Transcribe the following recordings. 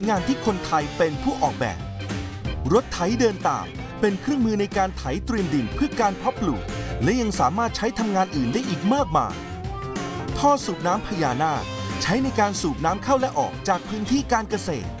งานที่คนไทยเป็นผู้ออกแบบรถไถเดินตามเป็นเครื่องมือในการไถเตรียมดินเพื่อการเพาะปลูกและยังสามารถใช้ทำงานอื่นได้อีกมากมายท่อสูบน้ำพญานาคใช้ในการสูบน้ำเข้าและออกจากพื้นที่การเกษตร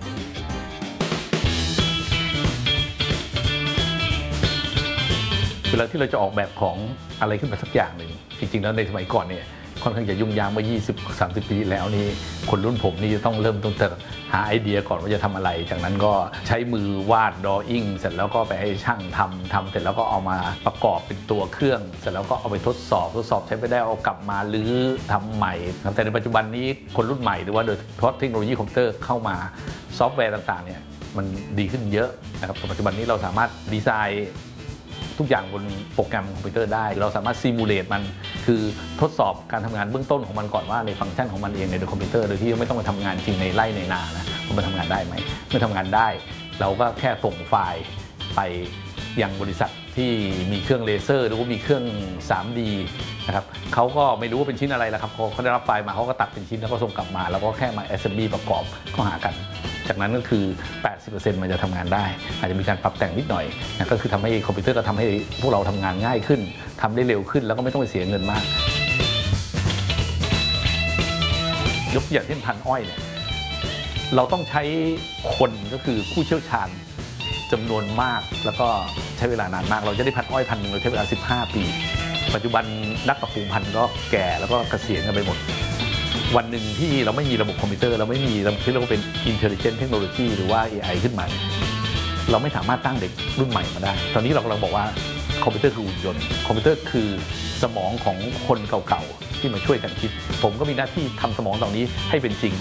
เวลาที่เราจะออกแบบของอะไรขึ้นมาสักอย่างหนึ่งจริงๆแล้วในสมัยก่อนเนี่ยค่อนข้างจะยุ่งยากเมื่อ20-30 ปีแล้วนี่คนรุ่นผมนี่จะต้องเริ่มต้นแต่หาไอเดียก่อนว่าจะทำอะไรจากนั้นก็ใช้มือวาดดรออิ่งเสร็จแล้วก็ไปให้ช่างทำเสร็จแล้วก็เอามาประกอบเป็นตัวเครื่องเสร็จแล้วก็เอาไปทดสอบใช้ไปได้เอากลับมารื้อทำใหม่แต่ในปัจจุบันนี้คนรุ่นใหม่หรือว่าโดยเพราะเทคโนโลยีคอมพิวเตอร์เข้ามาซอฟต์แวร์ต่างๆเนี่ยมันดีขึ้นเยอะนะครับปัจจุบันนี้เราสามารถดีไซน์ทุกอย่างบนโปรแกรมคอมพิวเตอร์ได้เราสามารถซิมูเลตมันคือทดสอบการทำงานเบื้องต้นของมันก่อนว่าในฟังก์ชันของมันเองในคอมพิวเตอร์โดยที่ไม่ต้องไปทำงานจริงในไร่ในนานะมันทำงานได้ไหมเมื่อทำงานได้เราก็แค่ส่งไฟล์ไปยังบริษัทที่มีเครื่องเลเซอร์หรือว่ามีเครื่อง 3D นะครับเขาก็ไม่รู้ว่าเป็นชิ้นอะไรแล้วครับเขาได้รับไฟล์มาเขาก็ตัดเป็นชิ้นแล้วก็ส่งกลับมาแล้วก็แค่มา assembly ประกอบเข้าหากันจากนั้นก็คือ 80% มันจะทำงานได้อาจจะมีการปรับแต่งนิดหน่อยนะก็คือทำให้คอมพิวเตอร์ก็ทำให้พวกเราทำงานง่ายขึ้นทำได้เร็วขึ้นแล้วก็ไม่ต้องไปเสียเงินมากยกอย่างเช่นพันอ้อยเนี่ยเราต้องใช้คนก็คือผู้เชี่ยวชาญจำนวนมากแล้วก็ใช้เวลานานมากเราจะได้พันอ้อยพันหนึ่งเราใช้เวลา15 ปีปัจจุบันนักปรับปรุงพันธุ์ก็แก่แล้วก็เกษียณกันไปหมดวันหนึ่งที่เราไม่มีระบบคอมพิวเตอร์เราไม่มีที่เรียกว่าเป็น Intelligent Technology หรือว่า AI ขึ้นมาเราไม่สามารถตั้งเด็กรุ่นใหม่มาได้ตอนนี้เรากำลังบอกว่าคอมพิวเตอร์คือหุ่นยนต์คอมพิวเตอร์คือสมองของคนเก่าๆที่มาช่วยกันคิดผมก็มีหน้าที่ทำสมองเหล่านี้ให้เป็นจริง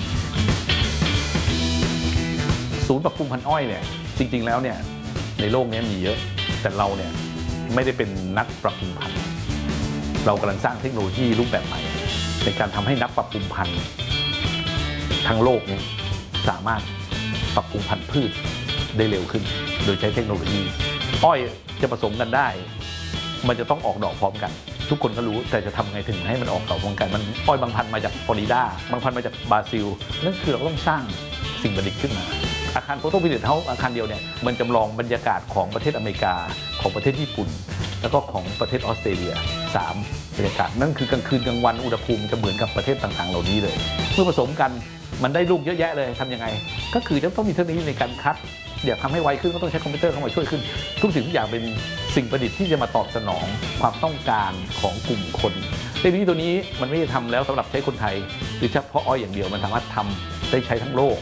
ศูนย์ปรับปรุงพันธุ์อ้อยเนี่ยจริงๆแล้วเนี่ยในโลกนี้มีเยอะแต่เราเนี่ยไม่ได้เป็นนักปรับปรุงพันธุ์เรากำลังสร้างเทคโนโลยีรูปแบบใหม่ในการทำให้นักปรับปรุงพันธุ์ทั้งโลกนี้สามารถปรับปรุงพันธุ์พืชได้เร็วขึ้นโดยใช้เทคโนโลยีอ้อยจะผสมกันได้มันจะต้องออกดอกพร้อมกันทุกคนก็รู้แต่จะทำไงถึงให้มันออกดอกพร้อมกันมันอ้อยบางพันธุ์มาจากฟลอริดาบางพันธุ์มาจากบราซิลนั่นคือเราต้องสร้างสิ่งประดิษฐ์ขึ้นมาอาคารโฟโตพิพิธภัณฑ์อาคารเดียวเนี่ยมันจำลองบรรยากาศของประเทศอเมริกาของประเทศญี่ปุ่นแล้วก็ของประเทศออสเตรเลีย3บรรยากาศนั่นคือกลางคืนกลางวันอุณหภูมิจะเหมือนกับประเทศต่างๆเหล่านี้เลยเมื่อผสมกันมันได้ลูกเยอะแยะเลยทำยังไงก็คือจะต้องมีเทคโนโลยีในการคัดอยากทำให้ไวขึ้นก็ต้องใช้คอมพิวเตอร์เข้ามาช่วยขึ้นทุกสิ่งทุกอย่างเป็นสิ่งประดิษฐ์ที่จะมาตอบสนองความต้องการของกลุ่มคนเทคโนโลยีตัวนี้มันไม่ได้ทำแล้วสำหรับใช้คนไทยหรือเฉพาะอ้อยอย่างเดียวมันสามารถทำได้ใช้ทั้งโลก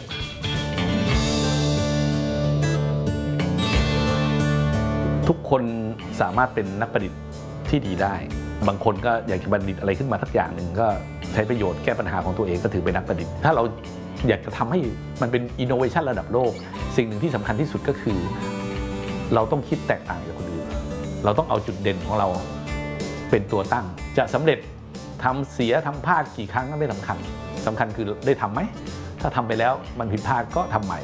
ทุกคนสามารถเป็นนักประดิษฐ์ที่ดีได้บางคนก็อยากจะประดิษฐ์อะไรขึ้นมาสักอย่างหนึ่งก็ใช้ประโยชน์แก้ปัญหาของตัวเองก็ถือเป็นนักประดิษฐ์ถ้าเราอยากจะทำให้มันเป็นอินโนเวชันระดับโลกสิ่งหนึ่งที่สำคัญที่สุดก็คือเราต้องคิดแตกต่างจากคนอื่นเราต้องเอาจุดเด่นของเราเป็นตัวตั้งจะสำเร็จทำเสียทำพลาดกี่ครั้งก็ไม่สำคัญคือได้ทำไหมถ้าทำไปแล้วมันผิดพลาดก็ทำใหม่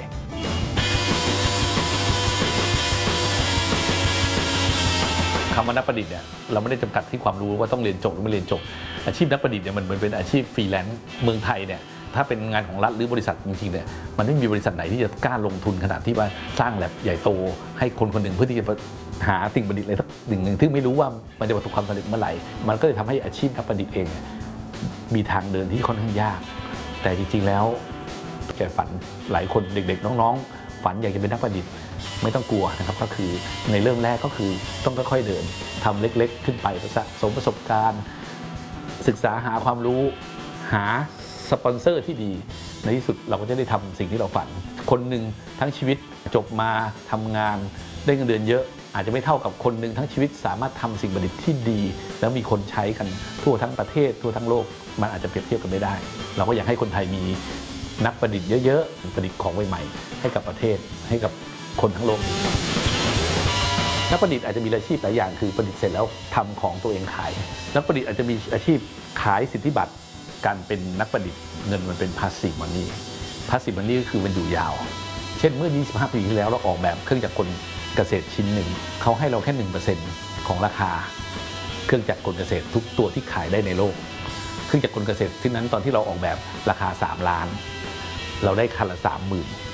คำว่านักประดิษฐ์เนี่ยเราไม่ได้จำกัดที่ความรู้ว่าต้องเรียนจบหรือไม่เรียนจบอาชีพนักประดิษฐ์เนี่ยมันเป็นอาชีพฟรีแลนซ์เมืองไทยเนี่ยถ้าเป็นงานของรัฐหรือบริษัทจริงๆเนี่ยมันไม่มีบริษัทไหนที่จะกล้าลงทุนขนาดที่ว่าสร้างแลบใหญ่โตให้คนคนหนึ่งเพื่อที่จะหาสิ่งประดิษฐ์อะไรสักสิ่งหนึ่งที่ไม่รู้ว่ามันจะประสบความสำเร็จเมื่อไหร่มันก็เลยทำให้อาชีพนักประดิษฐ์เองมีทางเดินที่ค่อนข้างยากแต่จริงๆแล้วแกฝันหลายคนเด็กๆน้องๆฝันอยากจะเป็นนักประดิษฐ์ไม่ต้องกลัวนะครับก็คือในเริ่มแรกก็คือต้องค่อยๆเดินทำเล็กๆขึ้นไปสะสมประสบการณ์ศึกษาหาความรู้หาสปอนเซอร์ที่ดีในที่สุดเราก็จะได้ทำสิ่งที่เราฝันคนหนึ่งทั้งชีวิตจบมาทำงานได้เงินเดือนเยอะอาจจะไม่เท่ากับคนหนึ่งทั้งชีวิตสามารถทำสิ่งประดิษฐ์ที่ดีแล้วมีคนใช้กันทั่วทั้งประเทศทั่วทั้งโลกมันอาจจะเปรียบเทียบกันไม่ได้เราก็อยากให้คนไทยมีนักประดิษฐ์เยอะๆประดิษฐ์ของใหม่ๆให้กับประเทศให้กับคนทั้งโลกนักประดิษฐ์อาจจะมีอาชีพหลายอย่างคือประดิษฐ์เสร็จแล้วทำของตัวเองขายนักประดิษฐ์อาจจะมีอาชีพขายสิทธิบัตรการเป็นนักประดิษฐ์เงินมันเป็น passive money passive money ก็คือมันอยู่ยาวเช่นเมื่อ25 ปีที่แล้วเราออกแบบเครื่องจักรกลเกษตรชิ้นหนึ่งเขาให้เราแค่ 1% ของราคาเครื่องจักรกลเกษตรทุกตัวที่ขายได้ในโลกเครื่องจักรกลเกษตรที่นั้นตอนที่เราออกแบบราคา3 ล้านเราได้คันละ 30,000